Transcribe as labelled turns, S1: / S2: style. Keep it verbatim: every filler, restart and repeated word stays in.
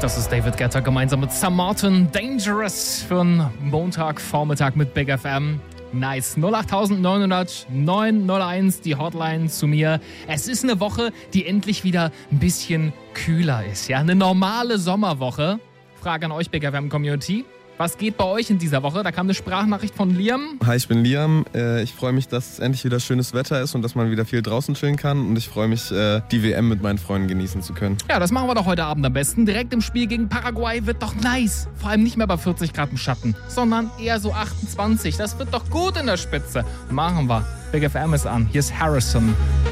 S1: Das ist David Guetta gemeinsam mit Sam Martin. Dangerous für einen Montagvormittag mit Big F M. Nice. null acht neun null null neun null eins, die Hotline zu mir. Es ist eine Woche, die endlich wieder ein bisschen kühler ist. Ja, eine normale Sommerwoche. Frage an euch, Big F M Community. Was geht bei euch in dieser Woche? Da kam eine Sprachnachricht von Liam.
S2: Hi, ich bin Liam. Ich freue mich, dass es endlich wieder schönes Wetter ist und dass man wieder viel draußen chillen kann. Und ich freue mich, die W M mit meinen Freunden genießen zu können.
S1: Ja, das machen wir doch heute Abend am besten. Direkt im Spiel gegen Paraguay wird doch nice. Vor allem nicht mehr bei vierzig Grad im Schatten, sondern eher so achtundzwanzig. Das wird doch gut in der Spitze. Machen wir. Big F M ist an. Hier ist Harrison.